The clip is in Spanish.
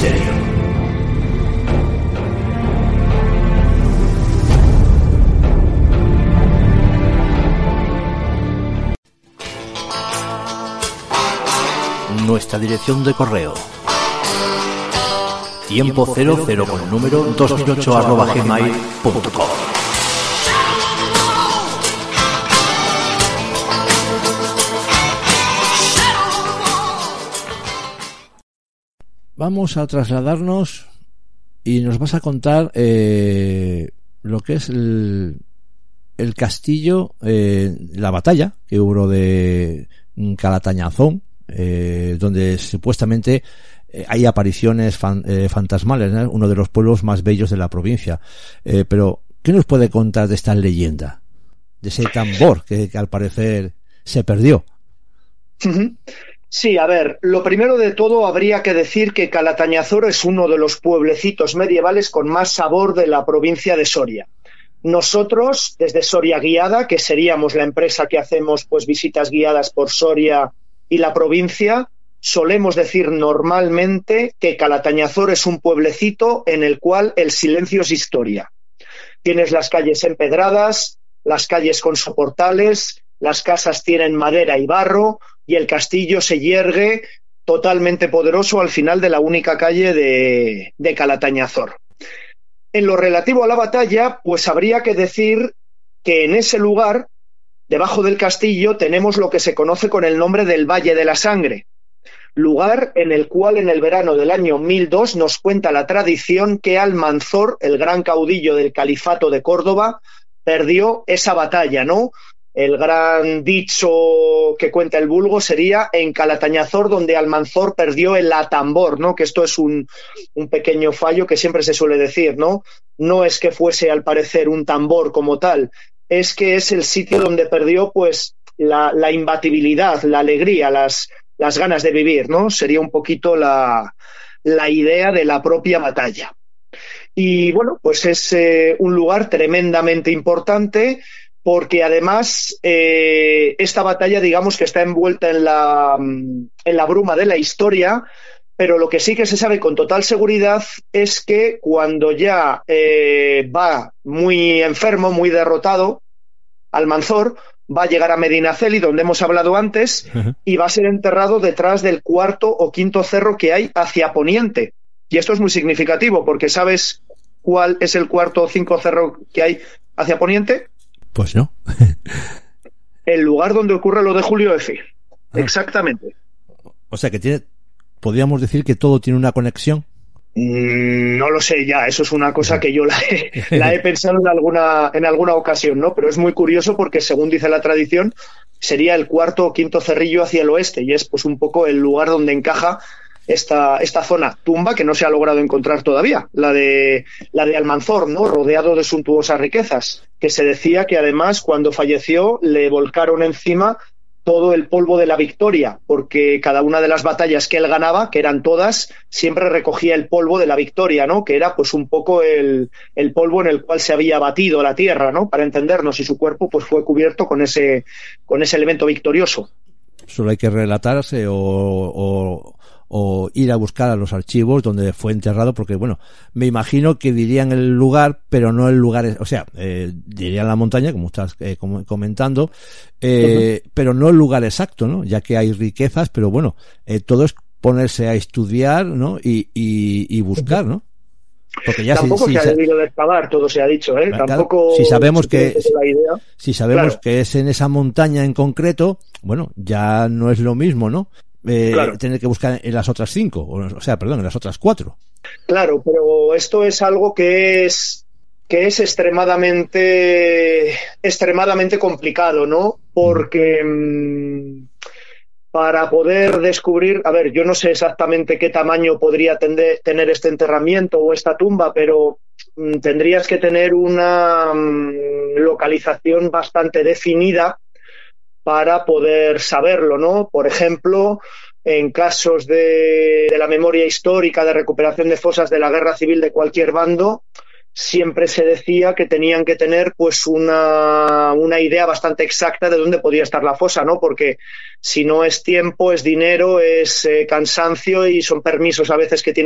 misterio. Nuestra dirección de correo: tiempo 00 con el número 2008@gmail.com. Vamos a trasladarnos y nos vas a contar lo que es el castillo, la batalla que hubo de Calatañazón, donde supuestamente hay apariciones fantasmales, ¿no? Uno de los pueblos más bellos de la provincia. Pero, ¿qué nos puede contar de esta leyenda? De ese tambor que al parecer se perdió. Sí, a ver, lo primero de todo habría que decir que Calatañazor es uno de los pueblecitos medievales con más sabor de la provincia de Soria. Nosotros, desde Soria Guiada, que seríamos la empresa que hacemos pues visitas guiadas por Soria y la provincia, solemos decir normalmente que Calatañazor es un pueblecito en el cual el silencio es historia. Tienes las calles empedradas, las calles con soportales, las casas tienen madera y barro y el castillo se yergue totalmente poderoso al final de la única calle de Calatañazor. En lo relativo a la batalla, pues habría que decir que en ese lugar, debajo del castillo, tenemos lo que se conoce con el nombre del Valle de la Sangre, lugar en el cual en el verano del año 1002 nos cuenta la tradición que Almanzor, el gran caudillo del califato de Córdoba, perdió esa batalla, ¿no? El gran dicho que cuenta el vulgo sería en Calatañazor donde Almanzor perdió el atambor, ¿no? Que esto es un pequeño fallo que siempre se suele decir, ¿no? No es que fuese al parecer un tambor como tal, es que es el sitio donde perdió pues la imbatibilidad, la alegría, las ganas de vivir, ¿no? Sería un poquito la idea de la propia batalla. Y bueno, pues es un lugar tremendamente importante porque además esta batalla digamos que está envuelta en la bruma de la historia, pero lo que sí que se sabe con total seguridad es que cuando ya va muy enfermo, muy derrotado, Almanzor va a llegar a Medinaceli, donde hemos hablado antes, y va a ser enterrado detrás del cuarto o quinto cerro que hay hacia poniente. Y esto es muy significativo, porque ¿sabes cuál es el cuarto o cinco cerro que hay hacia poniente? Pues no. El lugar donde ocurre lo de Julio Efi. Exactamente. O sea que podríamos decir que todo tiene una conexión. No lo sé ya, eso es una cosa que yo la he pensado en alguna ocasión, ¿no? Pero es muy curioso porque según dice la tradición sería el cuarto o quinto cerrillo hacia el oeste y es pues un poco el lugar donde encaja esta zona tumba que no se ha logrado encontrar todavía, la de Almanzor, ¿no? Rodeado de suntuosas riquezas, que se decía que además cuando falleció le volcaron encima todo el polvo de la victoria, porque cada una de las batallas que él ganaba, que eran todas, siempre recogía el polvo de la victoria, ¿no? Que era pues un poco el polvo en el cual se había batido la tierra, ¿no? Para entendernos, y su cuerpo pues fue cubierto con ese elemento victorioso. Solo hay que relatarse o ir a buscar a los archivos donde fue enterrado, porque bueno, me imagino que dirían el lugar, pero no el lugar, o sea, dirían la montaña, como estás comentando, pero no el lugar exacto, ¿no? Ya que hay riquezas, pero bueno, todo es ponerse a estudiar, ¿no? Y buscar, ¿no? Porque ya tampoco se ha debido de excavar, todo se ha dicho, ¿eh? Claro, tampoco si sabemos que claro, que es en esa montaña en concreto, bueno, ya no es lo mismo, ¿no? Claro. Tener que buscar en las otras 5, o sea, perdón, en las otras 4. Claro, pero esto es algo que es extremadamente complicado, ¿no? Porque para poder descubrir, a ver, yo no sé exactamente qué tamaño podría tener este enterramiento o esta tumba, pero tendrías que tener una localización bastante definida para poder saberlo, ¿no? Por ejemplo, en casos de la memoria histórica de recuperación de fosas de la guerra civil de cualquier bando, siempre se decía que tenían que tener pues una idea bastante exacta de dónde podía estar la fosa, ¿no? Porque si no es tiempo, es dinero, es cansancio y son permisos a veces que tienen